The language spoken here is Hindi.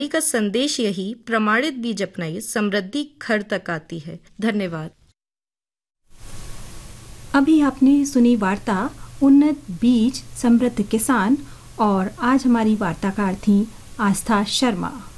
का संदेश यही, प्रमाणित बीज अपनाइए, समृद्धि घर तक आती है। धन्यवाद। अभी आपने सुनी वार्ता उन्नत बीज समृद्ध किसान, और आज हमारी वार्ताकार थी आस्था शर्मा।